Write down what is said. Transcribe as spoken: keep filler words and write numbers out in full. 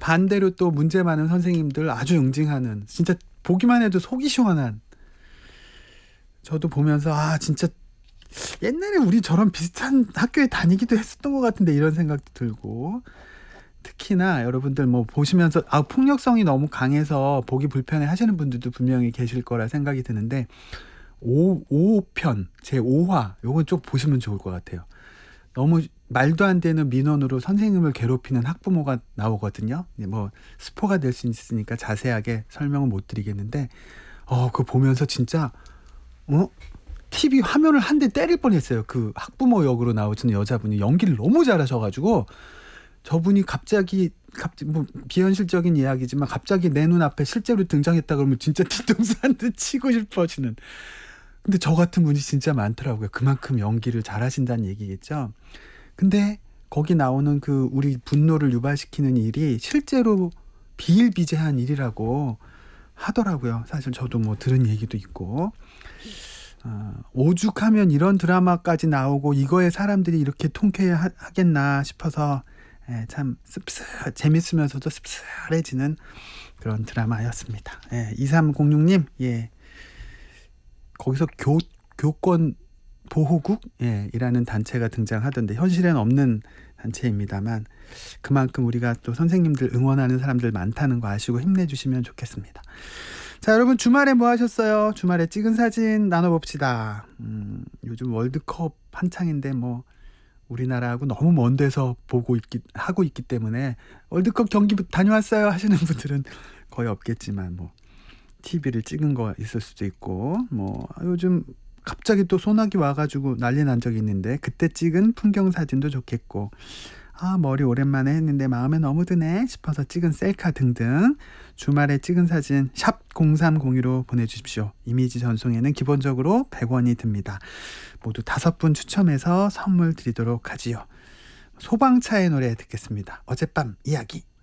반대로 또 문제 많은 선생님들 아주 응징하는, 진짜 보기만 해도 속이 시원한, 저도 보면서 아 진짜 옛날에 우리 저런 비슷한 학교에 다니기도 했었던 것 같은데 이런 생각도 들고, 특히나 여러분들 뭐 보시면서 아 폭력성이 너무 강해서 보기 불편해 하시는 분들도 분명히 계실 거라 생각이 드는데, 오, 오 편 제오 화 요건 좀 보시면 좋을 것 같아요. 너무 말도 안 되는 민원으로 선생님을 괴롭히는 학부모가 나오거든요. 뭐 스포가 될 수 있으니까 자세하게 설명은 못 드리겠는데, 어 그거 보면서 진짜 어 티비 화면을 한 대 때릴 뻔했어요. 그 학부모 역으로 나오시는 여자분이 연기를 너무 잘하셔가지고, 저분이 갑자기 갑자기 뭐 비현실적인 이야기지만 갑자기 내 눈앞에 실제로 등장했다 그러면 진짜 뒤통수 한 대 치고 싶어지는. 근데 저 같은 분이 진짜 많더라고요. 그만큼 연기를 잘하신다는 얘기겠죠. 근데 거기 나오는 그 우리 분노를 유발시키는 일이 실제로 비일비재한 일이라고 하더라고요. 사실 저도 뭐 들은 얘기도 있고, 어, 오죽하면 이런 드라마까지 나오고 이거에 사람들이 이렇게 통쾌하겠나 싶어서 예, 참 씁쓸, 재밌으면서도 씁쓸해지는 그런 드라마였습니다. 예, 이삼공육 님, 예, 거기서 교, 교권 보호국 예, 이라는 단체가 등장하던데 현실에는 없는 단체입니다만 그만큼 우리가 또 선생님들 응원하는 사람들 많다는 거 아시고 힘내주시면 좋겠습니다. 자, 여러분 주말에 뭐 하셨어요? 주말에 찍은 사진 나눠봅시다. 음, 요즘 월드컵 한창인데 뭐 우리나라하고 너무 먼 데서 보고 있기, 하고 있기 때문에 월드컵 경기 다녀왔어요 하시는 분들은 거의 없겠지만, 뭐 티비를 찍은 거 있을 수도 있고, 뭐 요즘 갑자기 또 소나기 와가지고 난리 난 적이 있는데 그때 찍은 풍경 사진도 좋겠고, 아 머리 오랜만에 했는데 마음에 너무 드네 싶어서 찍은 셀카 등등 주말에 찍은 사진 샵 공삼공이로 보내주십시오. 이미지 전송에는 기본적으로 백 원이 듭니다. 모두 다섯 분 추첨해서 선물 드리도록 하지요. 소방차의 노래 듣겠습니다. 어젯밤 이야기.